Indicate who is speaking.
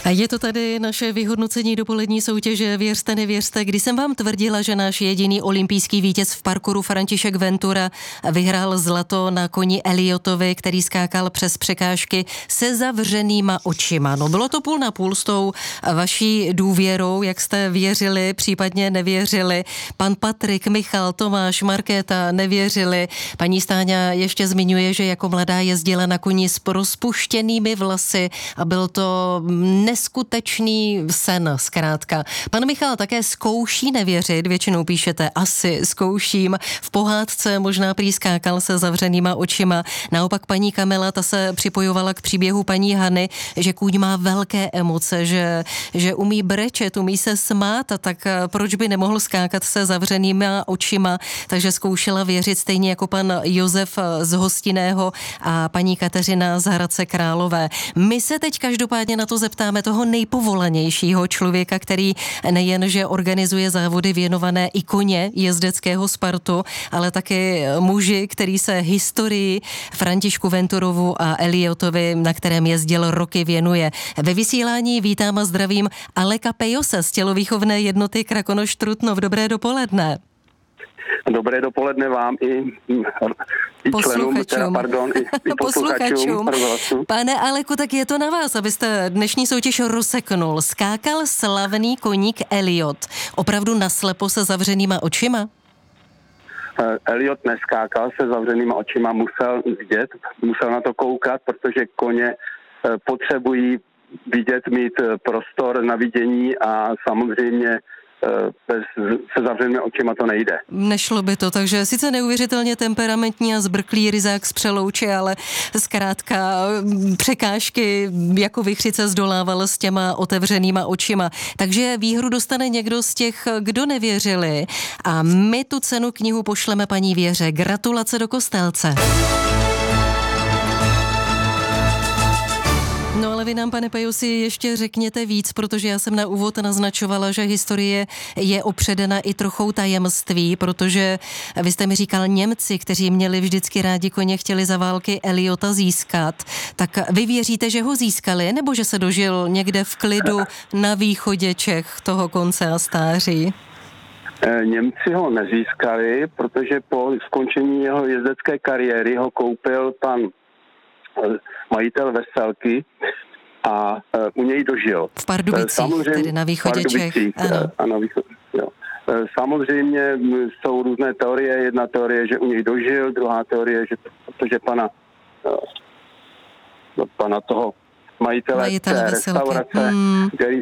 Speaker 1: A je to tady naše vyhodnocení dopolední soutěže Věřte, nevěřte, kdy jsem vám tvrdila, že náš jediný olympijský vítěz v parkouru František Ventura vyhrál zlato na koni Elliotovi, který skákal přes překážky se zavřenýma očima. No bylo to půl na půl s tou vaší důvěrou, jak jste věřili, případně nevěřili. Pan Patrik, Michal, Tomáš, Markéta nevěřili. Paní Stáňa ještě zmiňuje, že jako mladá jezdila na koni s rozpuštěnými vlasy a byl to neskutečný sen, zkrátka. Pan Michal také zkouší nevěřit, většinou píšete asi zkouším, v pohádce možná prý skákal se zavřenýma očima. Naopak paní Kamila, ta se připojovala k příběhu paní Hany, že kůň má velké emoce, že umí brečet, umí se smát, a tak proč by nemohl skákat se zavřenýma očima, takže zkoušela věřit stejně jako pan Josef z Hostinného a paní Kateřina z Hradce Králové. My se teď každopádně na to zeptáme toho nejpovolanějšího člověka, který nejenže organizuje závody věnované ikoně jezdeckého Spartu, ale taky muži, který se historii Františku Venturovu a Elliotovi, na kterém jezdil roky, věnuje. Ve vysílání vítám a zdravím Aleka Pejose z tělovýchovné jednoty Krakonoš Trutnov. Dobré dopoledne.
Speaker 2: Dobré dopoledne vám i členům, i posluchačům.
Speaker 1: Pane Aleku, tak je to na vás, abyste dnešní soutěž rozseknul. Skákal slavný koník Elliot opravdu naslepo se zavřenýma očima?
Speaker 2: Elliot neskákal se zavřenýma očima, musel vidět, musel na to koukat, protože koně potřebují vidět, mít prostor na vidění a samozřejmě se zavřenými očima to nejde.
Speaker 1: Nešlo by to, takže sice neuvěřitelně temperamentní a zbrklý ryzák z Přelouče, ale zkrátka překážky jako vichřice zdolával s těma otevřenýma očima. Takže výhru dostane někdo z těch, kdo nevěřili, a my tu cenu knihu pošleme paní Věře. Gratulace do Kostelce. No ale vy nám, pane Pejosi, ještě řekněte víc, protože já jsem na úvod naznačovala, že historie je opředena i trochou tajemství, protože vy jste mi říkal, Němci, kteří měli vždycky rádi koně, chtěli za války Elliota získat. Tak vy věříte, že ho získali, nebo že se dožil někde v klidu na východě Čech toho konce a stáří?
Speaker 2: Němci ho nezískali, protože po skončení jeho jezdecké kariéry ho koupil pan majitel Veselky a u něj dožil.
Speaker 1: V Pardubicích, tedy na východě Čech.
Speaker 2: Ano, samozřejmě jsou různé teorie. Jedna teorie, že u něj dožil, druhá teorie, že protože pana toho majitele té restaurace, který